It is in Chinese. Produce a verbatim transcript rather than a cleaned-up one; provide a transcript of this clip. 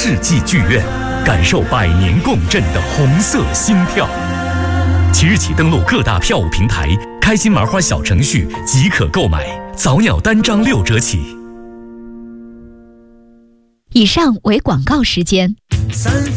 世纪剧院，感受百年共振的红色心跳。即日起登录各大票务平台，开心麻花小程序即可购买，早鸟单张六折起。 以上为广告时间。